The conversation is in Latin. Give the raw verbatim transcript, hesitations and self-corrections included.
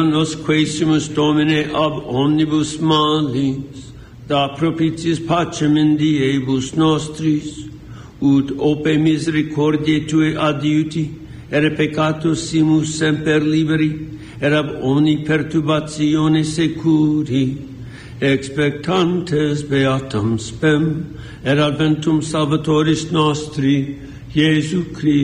Nos quaesimus Domine ab omnibus malis, da propitiis pacem in diebus nostris, ut ope misericordiae Tue adiuti, ere peccatus simus semper liberi, et ab omni perturbatione securi, expectantes beatam spem, et adventum Salvatoris nostri, Iesu Christi.